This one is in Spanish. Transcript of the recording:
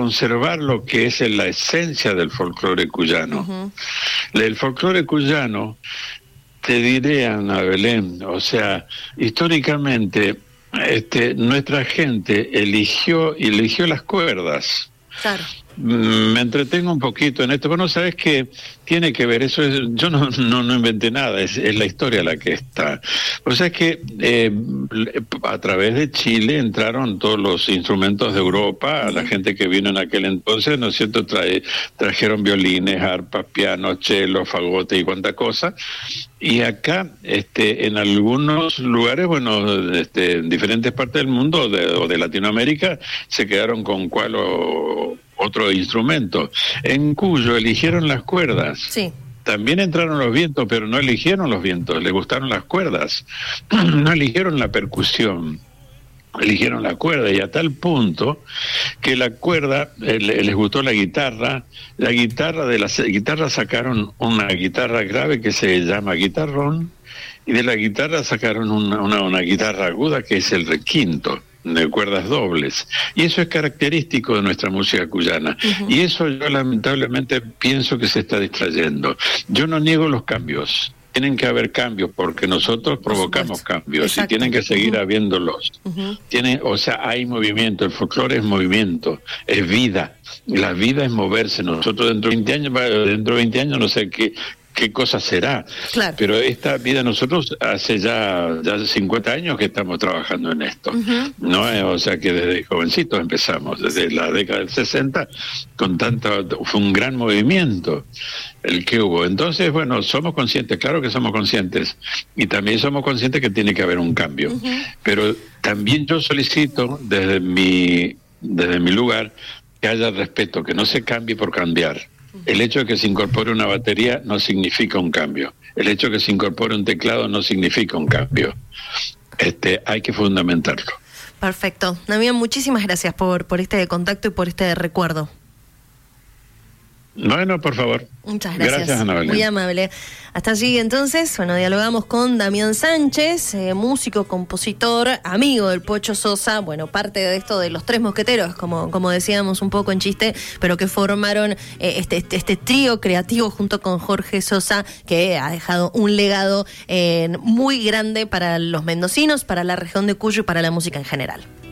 conservar lo que es la esencia del folclore cuyano. Uh-huh. El folclore cuyano, te diré, Ana Belén, o sea, históricamente nuestra gente eligió las cuerdas. Claro. Me entretengo un poquito en esto, bueno, sabes que tiene que ver, yo no inventé nada, es la historia la que está. O sea, es que a través de Chile entraron todos los instrumentos de Europa, la gente que vino en aquel entonces, ¿no es cierto?, trajeron violines, arpas, pianos, chelos, fagote y cuánta cosa. Y acá, en algunos lugares, bueno, en diferentes partes del mundo o de Latinoamérica, se quedaron con cuál o otro instrumento. En Cuyo eligieron las cuerdas. Sí. También entraron los vientos, pero no eligieron los vientos, les gustaron las cuerdas. No eligieron la percusión, eligieron la cuerda, y a tal punto que la cuerda les gustó la guitarra. De las guitarras sacaron una guitarra grave que se llama guitarrón, y de la guitarra sacaron una guitarra aguda que es el requinto, de cuerdas dobles, y eso es característico de nuestra música cuyana. Uh-huh. Y eso yo lamentablemente pienso que se está distrayendo. Yo no niego los cambios, tienen que haber cambios porque nosotros provocamos cambios. Exacto. Y tienen que seguir habiéndolos. Uh-huh. O sea, hay movimiento, el folclore es movimiento, es vida, la vida es moverse. Nosotros dentro de 20 años no sé qué cosa será. Claro. Pero esta vida, nosotros hace ya 50 años que estamos trabajando en esto. Uh-huh. ¿No? O sea que desde jovencitos empezamos, desde la década del 60, fue un gran movimiento el que hubo. Entonces, bueno, somos conscientes, claro que somos conscientes, y también somos conscientes que tiene que haber un cambio. Uh-huh. Pero también yo solicito desde mi lugar que haya respeto, que no se cambie por cambiar. El hecho de que se incorpore una batería no significa un cambio. El hecho de que se incorpore un teclado no significa un cambio. Hay que fundamentarlo. Perfecto. Damián, muchísimas gracias por este contacto y por este recuerdo. Bueno, por favor. Muchas gracias. Gracias, Ana Belén. Muy amable. Hasta allí entonces, bueno, dialogamos con Damián Sánchez, músico, compositor, amigo del Pocho Sosa, bueno, parte de esto de los Tres Mosqueteros, como decíamos un poco en chiste, pero que formaron este trío creativo junto con Jorge Sosa, que ha dejado un legado muy grande para los mendocinos, para la región de Cuyo y para la música en general.